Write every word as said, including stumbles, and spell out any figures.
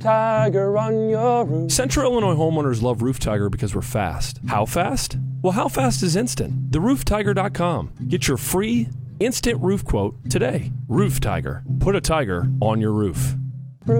Tiger on your roof. Central Illinois homeowners love Roof Tiger because we're fast. How fast? Well, how fast is instant? the roof tiger dot com. Get your free instant roof quote today. Roof Tiger. Put a tiger on your roof.